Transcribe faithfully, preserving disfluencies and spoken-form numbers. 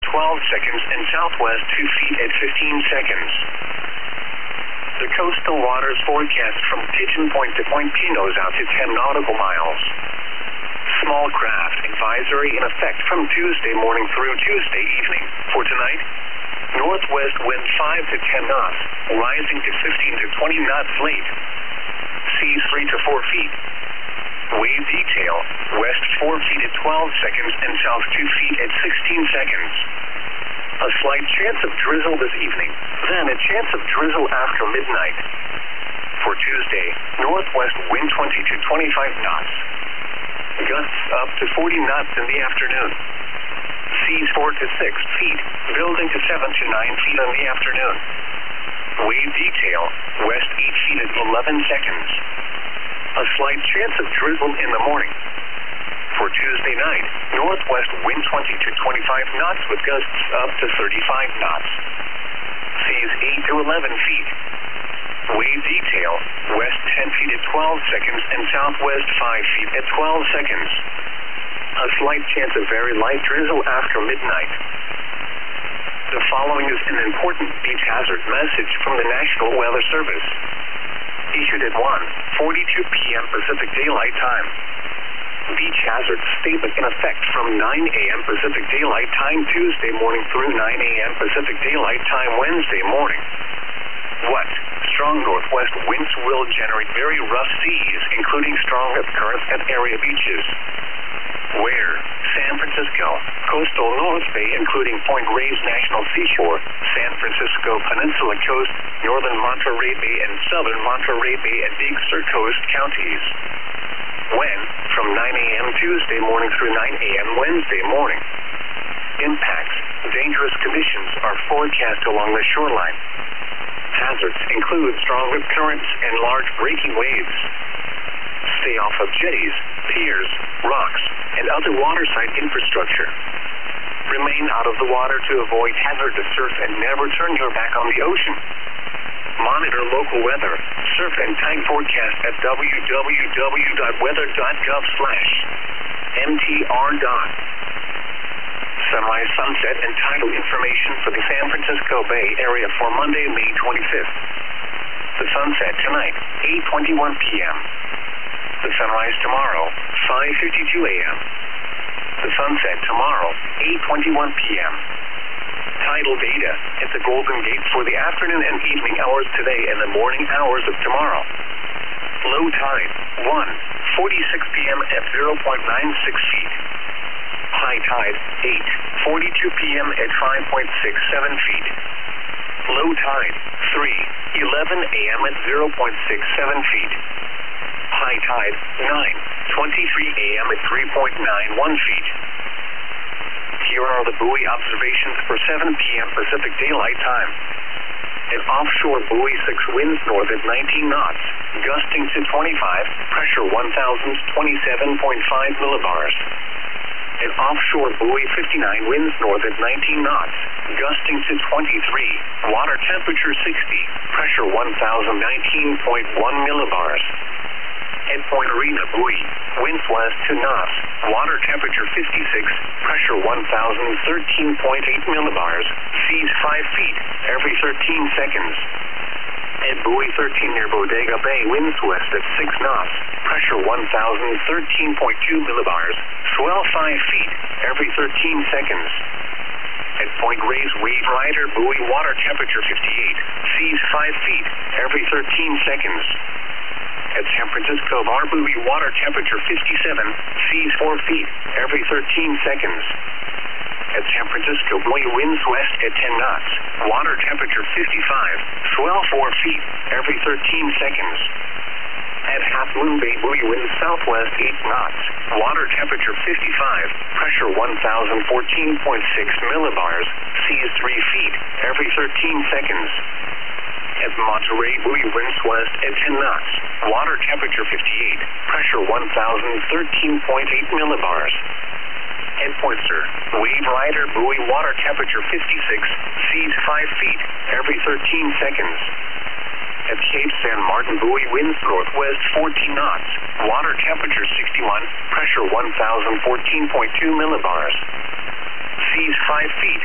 twelve seconds and southwest two feet at fifteen seconds. The coastal waters forecast from Pigeon Point to Point Pinos out to ten nautical miles. Small craft advisory in effect from Tuesday morning through Tuesday evening. For tonight, northwest wind five to ten knots, rising to fifteen to twenty knots late. Seas three to four feet. Wave detail, west four feet at twelve seconds and south two feet at sixteen seconds. A slight chance of drizzle this evening, then a chance of drizzle after midnight. For Tuesday, northwest wind twenty to twenty-five knots. Gusts up to forty knots in the afternoon. Seas four to six feet, building to seven to nine feet in the afternoon. Wave detail, west eight feet at eleven seconds. A slight chance of drizzle in the morning. For Tuesday night, northwest wind twenty to twenty-five knots with gusts up to thirty-five knots. Seas eight to eleven feet. Wave detail, west ten feet at twelve seconds and southwest five feet at twelve seconds. A slight chance of very light drizzle after midnight. The following is an important beach hazard message from the National Weather Service. Issued at one forty-two p m Pacific Daylight Time. Beach hazard statement in effect from nine a m Pacific Daylight Time Tuesday morning through nine a m Pacific Daylight Time Wednesday morning. What? Strong northwest winds will generate very rough seas, including strong currents at area beaches. Where? San Francisco, coastal North Bay including Point Reyes National Seashore, San Francisco Peninsula Coast, northern Monterey Bay and southern Monterey Bay and Big Sur Coast counties. When? From nine a m Tuesday morning through nine a m Wednesday morning. Impacts. Dangerous conditions are forecast along the shoreline. Hazards include strong rip currents and large breaking waves. Stay off of jetties, piers, rocks, and other waterside infrastructure. Remain out of the water to avoid hazardous surf and never turn your back on the ocean. Monitor local weather, surf and tide forecast at w w w dot weather dot gov slash m t r dot. Sunrise, sunset, and tidal information for the San Francisco Bay Area for Monday, May twenty-fifth. The sunset tonight, eight twenty-one p m The sunrise tomorrow, five fifty-two a m The sunset tomorrow, eight twenty-one p m Tidal data at the Golden Gate for the afternoon and evening hours today and the morning hours of tomorrow. Low tide, one forty-six p m at zero point nine six feet. High tide, eight forty-two p m at five point six seven feet. Low tide, three eleven a m at zero point six seven feet. High tide, nine twenty-three a m at three point nine one feet. Here are the buoy observations for seven p m Pacific Daylight Time. An offshore buoy six winds north at nineteen knots, gusting to twenty-five, pressure one thousand twenty-seven point five millibars. An offshore buoy fifty-nine winds north at nineteen knots, gusting to twenty-three, water temperature sixty, pressure one thousand nineteen point one millibars. At Point Arena buoy, winds west two knots, water temperature fifty-six, pressure one thousand thirteen point eight millibars, seas five feet every thirteen seconds. At buoy thirteen near Bodega Bay, winds west at six knots, pressure one thousand thirteen point two millibars, swell five feet every thirteen seconds. At Point Reyes Wave Rider buoy, water temperature fifty-eight, seas five feet every thirteen seconds. At San Francisco Bar buoy, water temperature fifty-seven, seas four feet every thirteen seconds. At San Francisco buoy, winds west at ten knots, water temperature fifty-five, swell four feet every thirteen seconds. At Half Moon Bay buoy, winds southwest eight knots, water temperature fifty-five, pressure one thousand fourteen point six millibars, seas three feet every thirteen seconds. At Monterey buoy, winds west at ten knots, water temperature fifty-eight, pressure one thousand thirteen point eight millibars. At Point Sur, Wave Rider buoy, water temperature fifty-six, seas five feet every thirteen seconds. At Cape San Martin buoy, winds northwest fourteen knots, water temperature sixty-one, pressure one thousand fourteen point two millibars. Seas five feet